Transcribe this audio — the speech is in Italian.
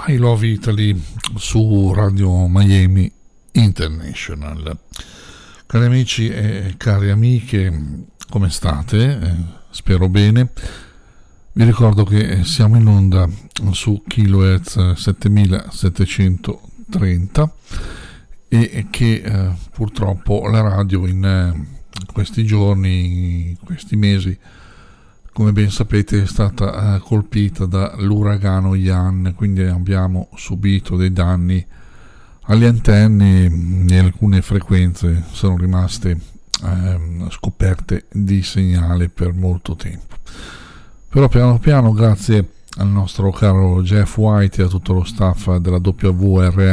I Love Italy su Radio Miami International. Cari amici e cari amiche, come state? Spero bene. Vi ricordo che siamo in onda su kilohertz 7730 e che purtroppo la radio in questi giorni, in questi mesi, come ben sapete, è stata colpita dall'uragano Ian, quindi abbiamo subito dei danni alle antenne e alcune frequenze sono rimaste scoperte di segnale per molto tempo. Però piano piano, grazie al nostro caro Jeff White e a tutto lo staff della WRL